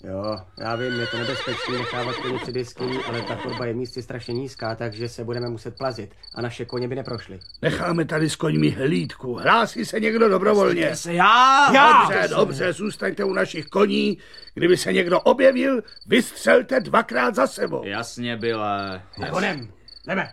Jo, já vím, je to nebezpečný nechávat koně před jeskyní, ale ta chodba je v místě strašně nízká, takže se budeme muset plazit a naše koně by neprošly. Necháme tady s koňmi hlídku. Hlásí se někdo dobrovolně? Já! Dobře, zůstaňte u našich koní. Kdyby se někdo objevil, vystřelte 2krát za sebou. Jasně, Bile. Honem, jdeme.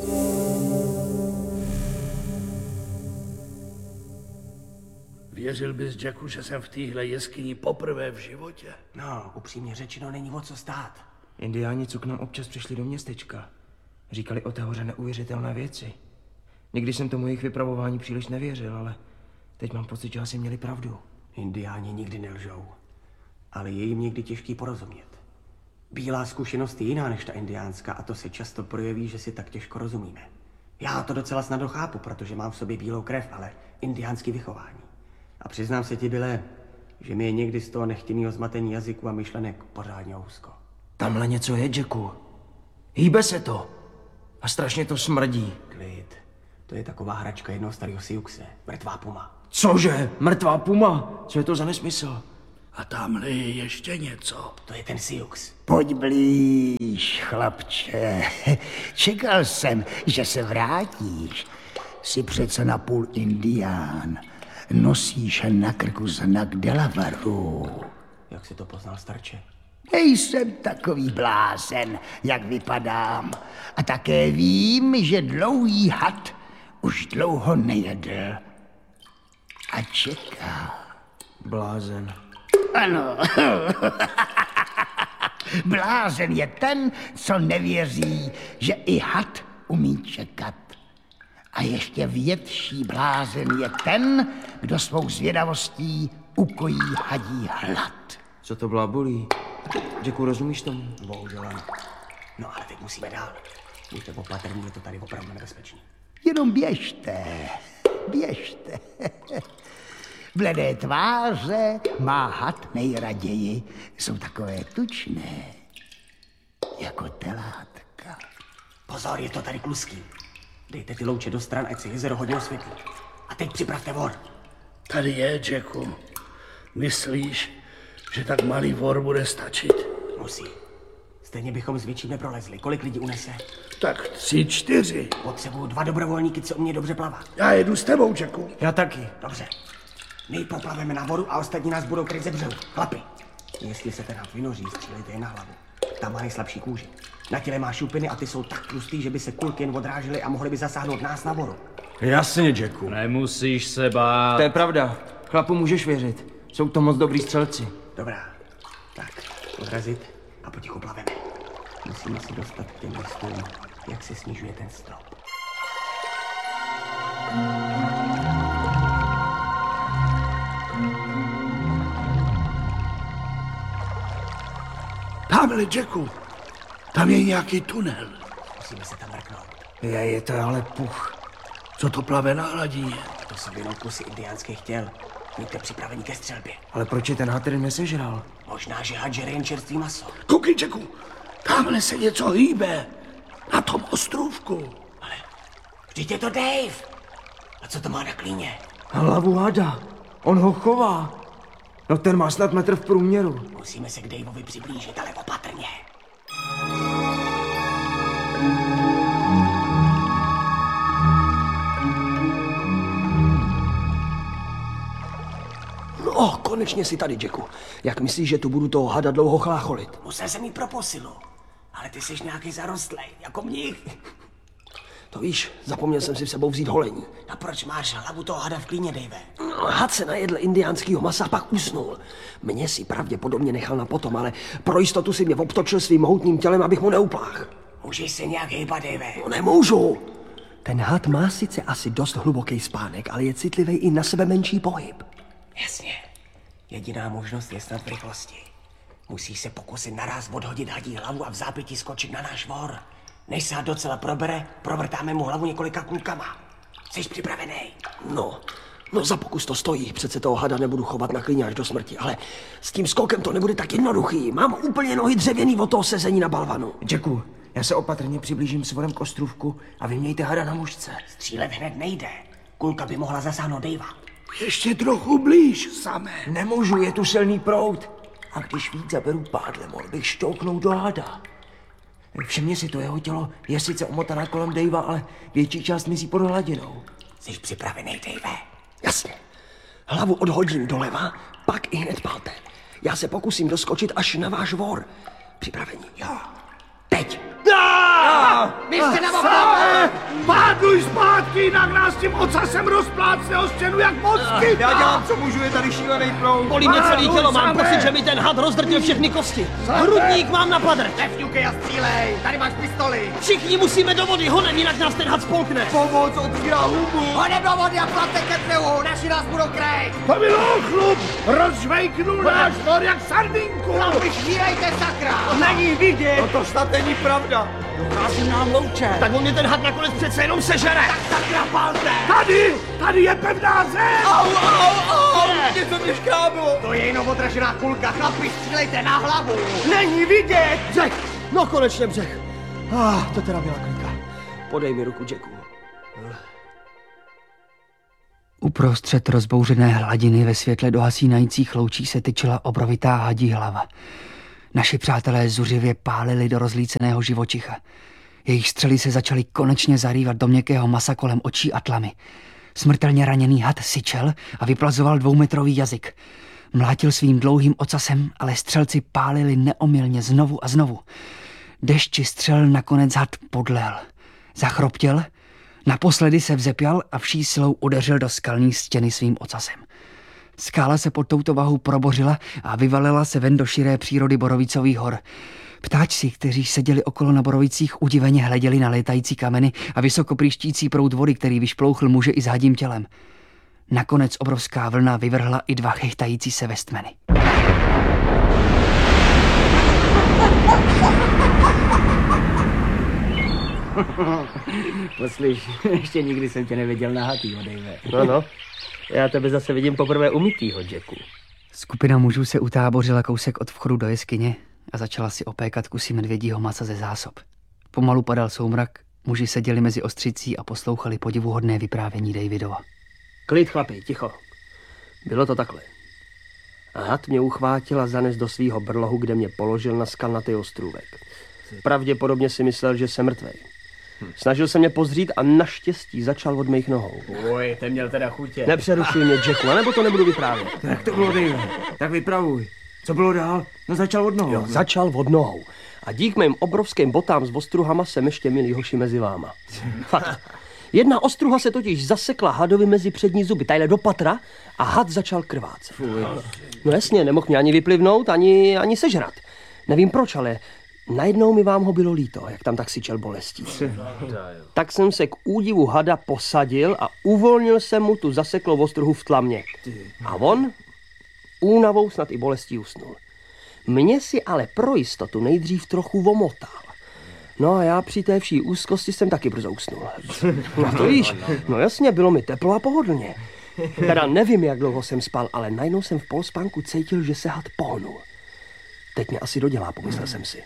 Věřil bys, Jacku, že jsem v téhle jeskyni poprvé v životě? No, upřímně řečeno, není o co stát. Indiáni, co k nám občas přišli do městečka, říkali o té hoře neuvěřitelné věci. Nikdy jsem tomu jejich vypravování příliš nevěřil, ale teď mám pocit, že asi měli pravdu. Indiáni nikdy nelžou, ale je jim někdy těžký porozumět. Bílá zkušenost je jiná než ta indiánská a to se často projeví, že si tak těžko rozumíme. Já to docela snadno chápu, protože mám v sobě bílou krev, ale indiánský vychování. A přiznám se ti, Bile, že mi je někdy z toho nechtěnýho zmatení jazyku a myšlenek pořádně úzko. Tamhle něco je, Jacku. Hýbe se to. A strašně to smrdí. Klid. To je taková hračka jednoho starého Siouxe. Mrtvá puma. Cože? Mrtvá puma? Co je to za nesmysl? A tamhle je ještě něco. To je ten Sioux. Pojď blíž, chlapče. Čekal jsem, že se vrátíš. Jsi přece napůl Indián. Nosíš na krku znak Delavaru. Jak si to poznal, starče? Nejsem takový blázen, jak vypadám. A také vím, že dlouhý had už dlouho nejedl. A čeká. Blázen. Ano. Blázen je ten, co nevěří, že i had umí čekat. A ještě větší blázen je ten, kdo svou zvědavostí ukojí hadí hlad. Co to blábolí? Jacku, rozumíš tomu? Bohužel ano. No ale teď musíme dál. Buďte opatrní, je to tady opravdu nebezpečný. Jenom běžte, běžte. Bledé tváře má had nejraději. Jsou takové tučné, jako telátka. Pozor, je to tady kluský. Dejte ty louče do stran, ať se jezero hodně osvětlí. A teď připravte vor. Tady je, Jacku. Myslíš, že tak malý vor bude stačit? Musí. Stejně bychom s větším neprolezli. Kolik lidí unese? Tak 3, 4. Potřebuju 2 dobrovolníky, co umí dobře plavat. Já jedu s tebou, Jacku. Já taky. Dobře. My poplaveme na vodu a ostatní nás budou kryt ze břehu. Chlapi, jestli se teda vynoří, střílejte je na hlavu. Tam má nejslabší kůži. Na těle má šupiny a ty jsou tak tlustý, že by se kulky jen odrážely a mohly by zasáhnout nás na vodu. Jasně, Jacku. Nemusíš se bát. To je pravda. Chlapu můžeš věřit. Jsou to moc dobrý střelci. Dobrá. Tak, odrazit a potichu plaveme. Musíme se dostat k těm listům, jak se snižuje ten strop. Tamhle, Jacku. Tam je nějaký tunel. Musíme se tam mrknout. Je to ale puch. Co to plave na hladině? To jsou jenom kusy indiánských těl. Buďte připraveni ke střelbě. Ale proč je ten had tedy nesežral? Možná, že had žere jen čerstvý maso. Koukej, Jacku. Tamhle se něco hýbe. Na tom ostrůvku. Ale vždyť je to Dave. A co to má na klíně? Hlavu hada. On ho chová. No ten má snad metr v průměru. Musíme se k Daveovi přiblížit, ale opatrně. No, konečně si tady, Jacku. Jak myslíš, že tu budu toho hada dlouho chlácholit? Musel jsem jít pro posilu. Ale ty jsi nějaký zarostlej, jako mních. To víš, zapomněl jsem si v sebou vzít holení. A proč máš hlavu toho hada v klíně, Dave? No, had se najedl indiánskýho masa a pak usnul. Mě si pravděpodobně nechal na potom, ale pro jistotu si mě obtočil svým mohutným tělem, abych mu neupláchl. Můžeš se nějak hýbat, Dave? No nemůžu. Ten had má sice asi dost hluboký spánek, ale je citlivý i na sebe menší pohyb. Jasně. Jediná možnost je snad v rychlosti. Musíš se pokusit naraz odhodit hadí hlavu a v zápětí skočit na náš vor. Než se had docela probere, provrtáme mu hlavu několika kulkama. Jsi připravený? No, za pokus to stojí. Přece toho hada nebudu chovat na klíně až do smrti, ale s tím skokem to nebude tak jednoduchý. Mám úplně nohy dřevěný od toho sezení na balvanu. Jacku, já se opatrně přiblížím s vorem k ostrůvku a vymějte hada na mužce. Střílet hned nejde. Kulka by mohla zasáhnout Davea. Ještě trochu blíž, samé. Nemůžu, je tu silný proud. A když víc zaberu pádle, mohl bych šťouknout do hada. Všimni si to, jeho tělo je sice omotané kolem Davea, ale větší část mizí pod hladinou. Jsi připravený, Dave? Jasně. Hlavu odhodím doleva, pak i hned pálte. Já se pokusím doskočit až na váš vor. Připravení? Jo. Teď. Páduj zpátky, jinak nás tím ocasem rozplácne o stěnu jak mosky! Já dělám, co můžu, je tady šílený proud. Bolí mě celý tělo, mám pocit, že mi ten had rozdrtil všechny kosti. Hrudník mám na padr. Nefňukej a střílej, tady máš pistoli. Všichni musíme do vody, honem, jinak nás ten had spolkne. Pomoc, otvírá hubu. Honem do vody a plate ke břehu, naši nás budou krejt. To bylo chlup, rozžvejknul náš vor jak sardinku! Chlapi, švírejte, sakra. Není vidět. No to snad není pravda. Dochází nám louče. Tak on mě ten had nakonec přece jenom sežere. Tak sakra, palte. Tady je pevná zem! Něco mě škráblo. To je jenom odražená kulka, chlapi, střílejte na hlavu. Není vidět. Břeh. No konečně břeh. To teda byla klika. Podej mi ruku, Jacku. Uprostřed rozbouřené hladiny ve světle dohasínajících loučí se tyčila obrovitá hadí hlava. Naši přátelé zuřivě pálili do rozlíceného živočicha. Jejich střely se začaly konečně zarývat do měkkého masa kolem očí a tlamy. Smrtelně raněný had syčel a vyplazoval 2metrový jazyk. Mlátil svým dlouhým ocasem, ale střelci pálili neomylně znovu a znovu. Dešti střel nakonec had podlel. Zachroptěl, naposledy se vzepěl a vší silou udeřil do skalní stěny svým ocasem. Skála se pod touto vahou probořila a vyvalila se ven do širé přírody Borovicových hor. Ptáčci, kteří seděli okolo na Borovicích, udiveně hleděli na létající kameny a vysoko příštící proud vody, který vyšplouchl muže i s hadím tělem. Nakonec obrovská vlna vyvrhla i 2 chechtající se vestmeny. Poslyš, ještě nikdy jsem tě neviděl nahatýho, Dave. No. Já tebe zase vidím poprvé umytýho, Jacku. Skupina mužů se utábořila kousek od vchodu do jeskyně a začala si opékat kusy medvědího masa ze zásob. Pomalu padal soumrak, muži seděli mezi ostřicí a poslouchali podivuhodné vyprávění Davidova. Klid, chlapi, ticho. Bylo to takhle. A had mě uchvátil a zanes do svýho brlohu, kde mě položil na skalnatý ostrůvek. Pravděpodobně si myslel, že jsem mrtvej. Snažil se mě pozřít a naštěstí začal od mých nohou. Oj, ten měl teda chutě. Nepřerušuj mě, Jacku, anebo to nebudu vyprávět. Jak to bylo, Dave? Tak vypravuj. Co bylo dál? No začal od nohou. Jo, začal od nohou. A dík mým obrovským botám s ostruhama jsem ještě milý hoši mezi váma. Fakt. Jedna ostruha se totiž zasekla hadovi mezi přední zuby, tadyhle do patra, a had začal krvácet. No jasně, nemohl mě ani vyplivnout, ani sežrat. Nevím proč, ale najednou mi vám ho bylo líto, jak tam tak syčel bolestí. Tak jsem se k údivu hada posadil a uvolnil jsem mu tu zaseklou ostruhu v tlamě. A on únavou snad i bolestí usnul. Mě si ale pro jistotu nejdřív trochu omotal. No a já při té vší úzkosti jsem taky brzo usnul. No to víš, no jasně, bylo mi teplo a pohodlně. Teda nevím, jak dlouho jsem spal, ale najednou jsem v polspánku cítil, že se had pohnul. Teď mě asi dodělá, pomyslel jsem si.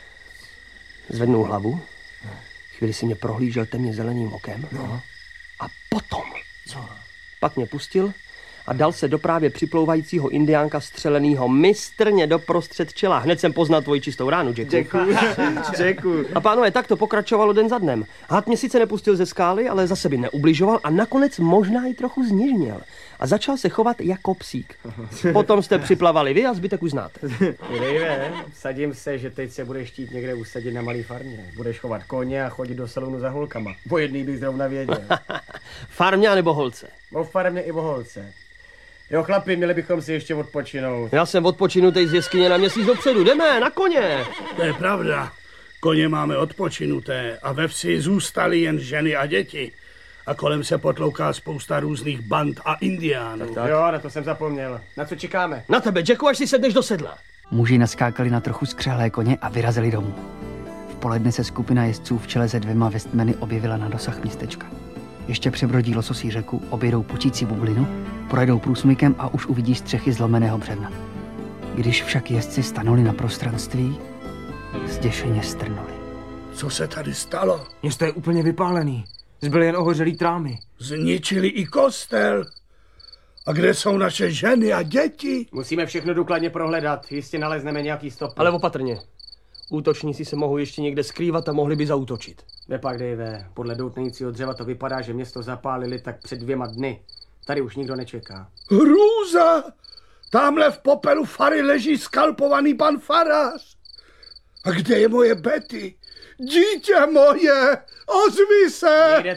Zvednul hlavu, chvíli si mě prohlížel temně zeleným okem a potom, pak mě pustil a dal se do právě připlouvajícího indiánka střelenýho mistrně doprostřed čela. Hned jsem poznal tvoji čistou ránu, Jacku. Děkuji. A pánové, tak to pokračovalo den za dnem. Had mě sice nepustil ze skály, ale zase by neubližoval a nakonec možná i trochu zněžněl. A začal se chovat jako psík. Potom jste připlavali vy a zbytek už znáte. Dave, sadím se, že teď se budeš chtít někde usadit na malý farmě. Budeš chovat koně a chodit do salonu za holkama. Po jedný bych zrovna věděl. Farmě nebo holce? O farmě i o holce. Jo, chlapi, měli bychom si ještě odpočinout. Já jsem odpočinutej z jeskyně na měsíc dopředu. Jdeme, na koně! To je pravda. Koně máme odpočinuté a ve vsi zůstaly jen ženy a děti. A kolem se potlouká spousta různých band a indiánů. Tak. Jo, na to jsem zapomněl. Na co čekáme? Na tebe, Jacku, až si sedneš do sedla. Muži naskákali na trochu skřehlé koně a vyrazili domů. V poledne se skupina jezdců v čele se 2 vestmeny objevila na dosah městečka. Ještě přebrodí lososí řeku, objedou pučící bublinu, projedou průsmykem a už uvidí střechy zlomeného břevna. Když však jezdci stanuli na prostranství, zděšeně strnuli. Co se tady stalo? Město je úplně vypálený. Zbyly jen ohořelý trámy. Zničili i kostel. A kde jsou naše ženy a děti? Musíme všechno důkladně prohledat, jistě nalezneme nějaký stopy. Ale opatrně. Útočníci se mohou ještě někde skrývat a mohli by zaútočit. Nepak, Dave, podle doutnajícího dřeva to vypadá, že město zapálili tak před 2 dny. Tady už nikdo nečeká. Hrůza! Tamhle v popelu fary leží skalpovaný pan farář. A kde je moje Betty? Dítě moje, ozvi se! Nejde